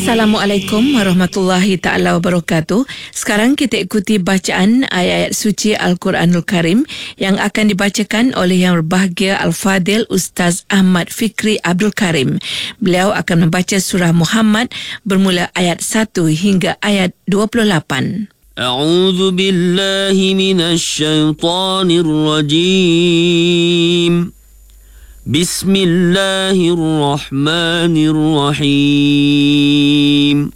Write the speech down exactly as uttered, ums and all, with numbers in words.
Assalamualaikum warahmatullahi ta'ala wabarakatuh. Sekarang kita ikuti bacaan ayat-ayat suci Al-Quranul Karim yang akan dibacakan oleh Yang Berbahagia Al-Fadil Ustaz Ahmad Fikri Abdul Karim. Beliau akan membaca surah Muhammad bermula ayat satu hingga ayat dua puluh lapan. A'udzu billahi minasy syaithanir rajim. Bismillahirrahmanirrahim.